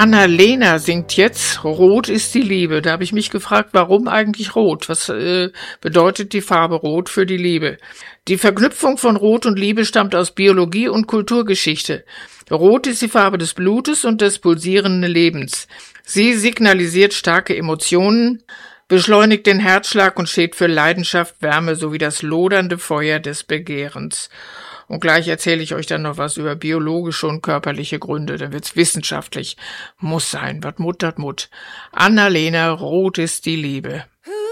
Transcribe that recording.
Anna-Lena singt jetzt Rot ist die Liebe. Da habe ich mich gefragt, warum eigentlich rot? Was bedeutet die Farbe Rot für die Liebe? Die Verknüpfung von Rot und Liebe stammt aus Biologie und Kulturgeschichte. Rot ist die Farbe des Blutes und des pulsierenden Lebens. Sie signalisiert starke Emotionen, beschleunigt den Herzschlag und steht für Leidenschaft, Wärme sowie das lodernde Feuer des Begehrens. Und gleich erzähle ich euch dann noch was über biologische und körperliche Gründe. Dann wird's wissenschaftlich. Muss sein. Wat Mut, dat Mut. Anna-Lena, Rot ist die Liebe.